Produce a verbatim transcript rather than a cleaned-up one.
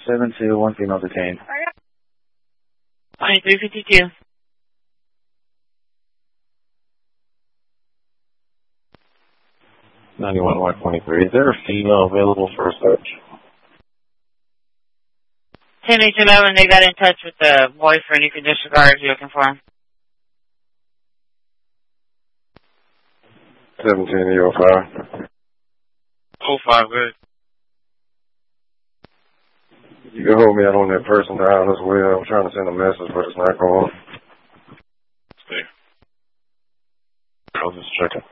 seven two, one female detained. twenty-three fifty-two. ninety-one one twenty-three. Is there a female available for a search? ten H eleven, they got in touch with the boyfriend. You can disregard if you're looking for him. seventeen E oh five. oh five, good. You can hold me out on that person down as well. I'm trying to send a message, but it's not going. Stay. I was just checking.